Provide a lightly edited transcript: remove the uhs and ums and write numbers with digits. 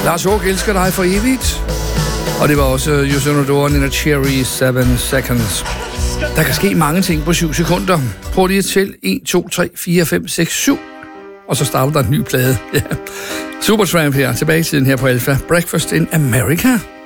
Lars Håk elsker dig for evigt. Og det var også Yoshino Doran in a Cherry 7 Seconds. Der kan ske mange ting på 7 sekunder. Prøv lige at tælle 1, 2, 3, 4, 5, 6, 7. Og så starter der en ny plade. Ja. Supertramp her, tilbage i tiden her på Alpha. Breakfast in America.